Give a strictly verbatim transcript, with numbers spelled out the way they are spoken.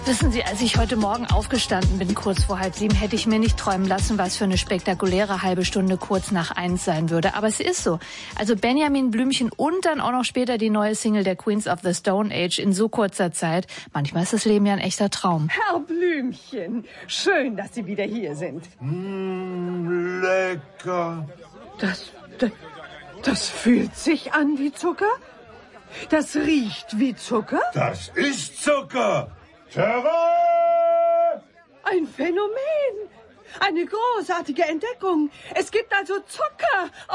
Wissen Sie, als ich heute Morgen aufgestanden bin, kurz vor halb sieben, hätte ich mir nicht träumen lassen, was für eine spektakuläre halbe Stunde kurz nach eins sein würde. Aber es ist so. Also Benjamin Blümchen und dann auch noch später die neue Single der Queens of the Stone Age in so kurzer Zeit. Manchmal ist das Leben ja ein echter Traum. Herr Blümchen, schön, dass Sie wieder hier sind. Mm, lecker. Das, das, das fühlt sich an wie Zucker? Das riecht wie Zucker? Das ist Zucker. Terra! Ein Phänomen. Eine großartige Entdeckung. Es gibt also Zucker